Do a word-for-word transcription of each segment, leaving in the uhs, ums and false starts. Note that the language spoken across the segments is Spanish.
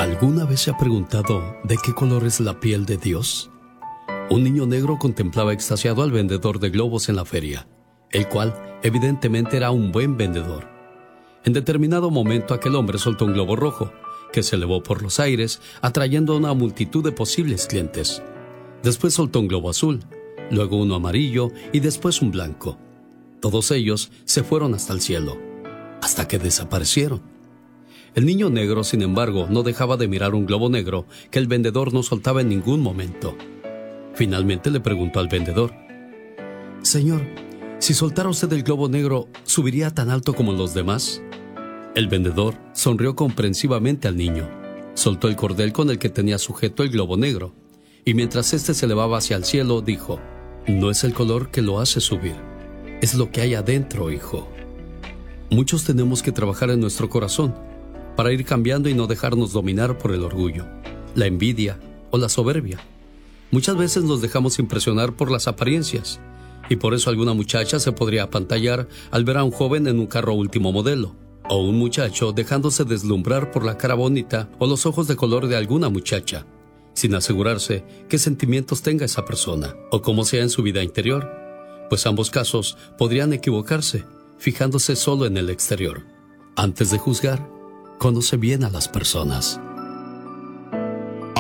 ¿Alguna vez se ha preguntado de qué color es la piel de Dios? Un niño negro contemplaba extasiado al vendedor de globos en la feria, el cual evidentemente era un buen vendedor. En determinado momento aquel hombre soltó un globo rojo, que se elevó por los aires, atrayendo a una multitud de posibles clientes. Después soltó un globo azul, luego uno amarillo y después un blanco. Todos ellos se fueron hasta el cielo, hasta que desaparecieron. El niño negro, sin embargo, no dejaba de mirar un globo negro que el vendedor no soltaba en ningún momento. Finalmente le preguntó al vendedor: «Señor, si soltara usted el globo negro, ¿subiría tan alto como los demás?». El vendedor sonrió comprensivamente al niño, soltó el cordel con el que tenía sujeto el globo negro, y mientras éste se elevaba hacia el cielo, dijo: «No es el color que lo hace subir, es lo que hay adentro, hijo». Muchos tenemos que trabajar en nuestro corazón para ir cambiando y no dejarnos dominar por el orgullo, la envidia o la soberbia. Muchas veces nos dejamos impresionar por las apariencias, y por eso alguna muchacha se podría apantallar al ver a un joven en un carro último modelo, o un muchacho dejándose deslumbrar por la cara bonita o los ojos de color de alguna muchacha, sin asegurarse qué sentimientos tenga esa persona o cómo sea en su vida interior, pues ambos casos podrían equivocarse, fijándose solo en el exterior. Antes de juzgar, conoce bien a las personas.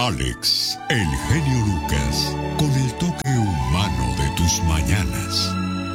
Alex, el genio Lucas, con el toque humano de tus mañanas.